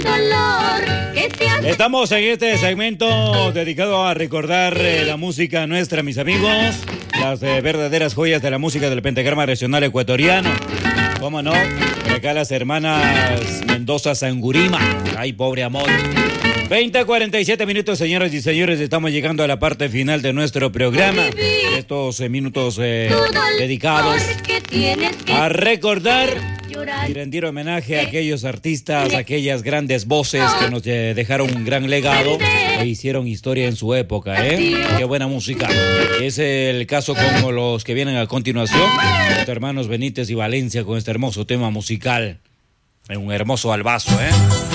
Estamos en este segmento dedicado a recordar la música nuestra, mis amigos. Las verdaderas joyas de la música del pentagrama regional ecuatoriano. ¿Cómo no? Por acá las hermanas Mendoza Sangurima. Ay, pobre amor. 20:47 minutos, señoras y señores. Estamos llegando a la parte final de nuestro programa. Estos minutos dedicados a recordar y rendir homenaje a aquellos artistas, aquellas grandes voces que nos dejaron un gran legado e hicieron historia en su época, Qué buena música. Es el caso como los que vienen a continuación, los hermanos Benítez y Valencia con este hermoso tema musical. Un hermoso albazo,